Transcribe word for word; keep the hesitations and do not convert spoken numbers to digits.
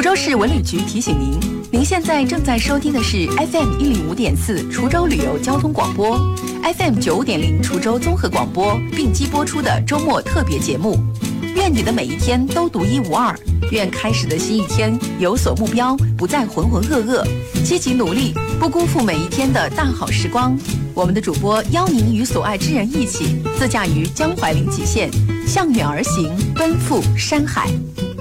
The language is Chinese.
州市文旅局提醒您，您现在正在收听的是 F M 一零五点四滁州旅游交通广播 ，F M 九五点零滁州综合广播并机播出的周末特别节目。愿你的每一天都独一无二，愿开始的新一天有所目标，不再浑浑噩噩，积极努力，不辜负每一天的大好时光。我们的主播邀您与所爱之人一起，自驾于江淮临济县，向远而行，奔赴山海。